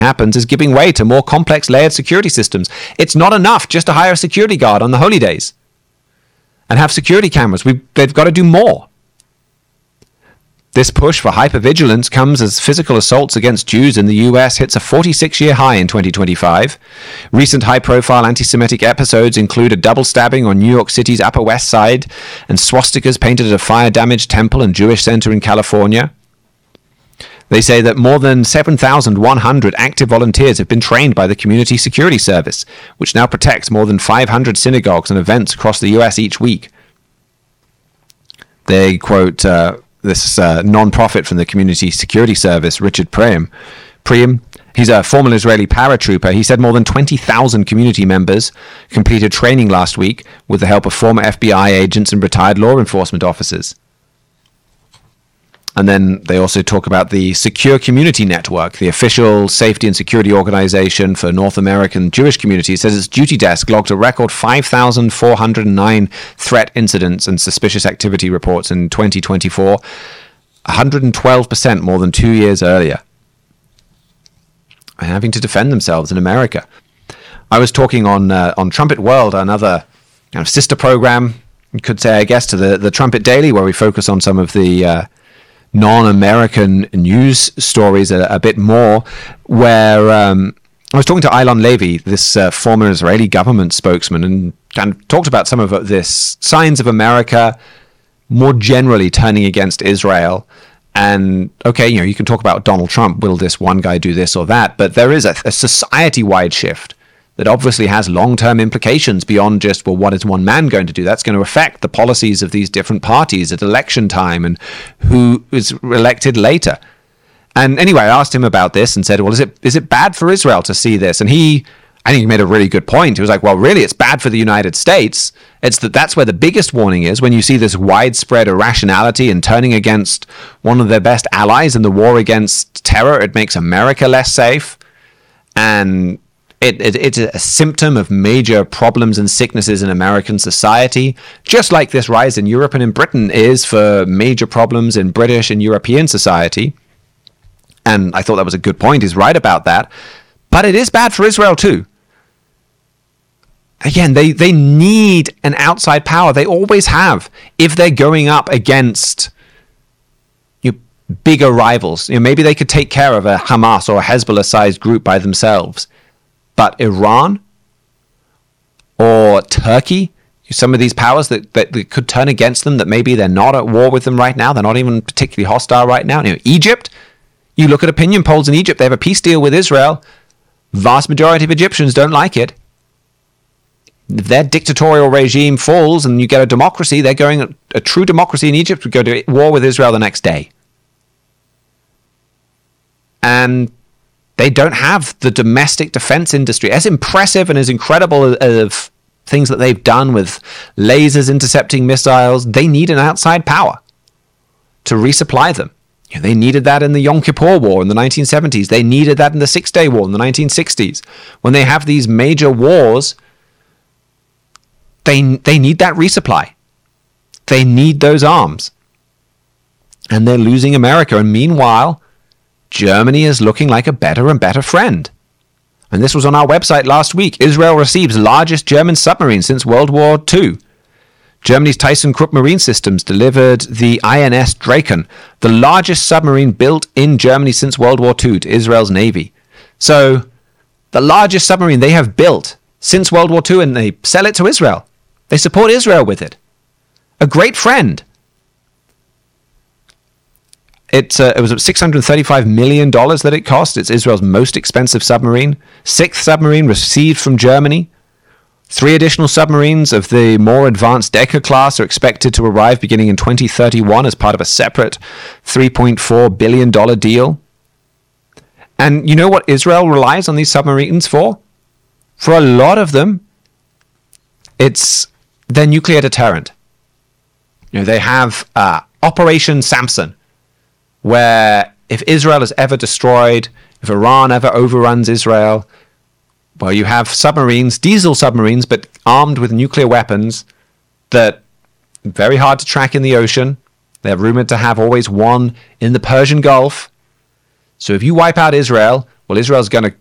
happens is giving way to more complex layered security systems. It's not enough just to hire a security guard on the holy days and have security cameras. They've got to do more. This push for hypervigilance comes as physical assaults against Jews in the US hits a 46-year high in 2025. Recent high-profile anti-Semitic episodes include a double stabbing on New York City's Upper West Side and swastikas painted at a fire-damaged temple and Jewish center in California. They say that more than 7,100 active volunteers have been trained by the Community Security Service, which now protects more than 500 synagogues and events across the US each week. They quote this non-profit from the Community Security Service, Richard Priam. He's a former Israeli paratrooper. He said more than 20,000 community members completed training last week with the help of former FBI agents and retired law enforcement officers. And then they also talk about the Secure Community Network, the official safety and security organization for North American Jewish community. It says its duty desk logged a record 5,409 threat incidents and suspicious activity reports in 2024, 112% more than 2 years earlier, and having to defend themselves in America. I was talking on Trumpet World, another kind of sister program, you could say, I guess, to the Trumpet Daily, where we focus on some of the non-American news stories a bit more, where I was talking to Eilon Levy, this former Israeli government spokesman, and kind of talked about some of this signs of America more generally turning against Israel. And okay, you can talk about Donald Trump, will this one guy do this or that, but there is a society-wide shift that obviously has long-term implications beyond just, well, what is one man going to do? That's going to affect the policies of these different parties at election time and who is elected later. And anyway, I asked him about this and said, well, is it bad for Israel to see this? And I think he made a really good point. He was like, well, really, it's bad for the United States. That's where the biggest warning is, when you see this widespread irrationality and turning against one of their best allies in the war against terror. It makes America less safe. And it's a symptom of major problems and sicknesses in American society, just like this rise in Europe and in Britain is for major problems in British and European society. And I thought that was a good point. He's right about that. But it is bad for Israel too. Again, they need an outside power. They always have. If they're going up against bigger rivals, maybe they could take care of a Hamas or a Hezbollah-sized group by themselves. But Iran or Turkey, some of these powers that could turn against them, that maybe they're not at war with them right now, they're not even particularly hostile right now. Egypt, you look at opinion polls in Egypt, they have a peace deal with Israel. Vast majority of Egyptians don't like it. If their dictatorial regime falls and you get a democracy, they're going, a true democracy in Egypt would go to war with Israel the next day. And they don't have the domestic defense industry, as impressive and as incredible of things that they've done with lasers intercepting missiles. They need an outside power to resupply them. They needed that in the Yom Kippur War in the 1970s. They needed that in the Six-Day War in the 1960s. When they have these major wars, they need that resupply. They need those arms. And they're losing America. And meanwhile, Germany is looking like a better and better friend. And this was on our website last week. Israel receives largest German submarine since World War II. Germany's ThyssenKrupp Marine Systems delivered the INS Draken, the largest submarine built in Germany since World War II, to Israel's Navy. So, the largest submarine they have built since World War II, and they sell it to Israel. They support Israel with it. A great friend. It was $635 million that it cost. It's Israel's most expensive submarine. Sixth submarine received from Germany. 3 additional submarines of the more advanced Decker class are expected to arrive beginning in 2031 as part of a separate $3.4 billion deal. And you know what Israel relies on these submarines for? For a lot of them, it's their nuclear deterrent. They have Operation Samson, where if Israel is ever destroyed, if Iran ever overruns Israel, well, you have submarines, diesel submarines, but armed with nuclear weapons that are very hard to track in the ocean. They're rumored to have always one in the Persian Gulf. So if you wipe out Israel, well, Israel's going to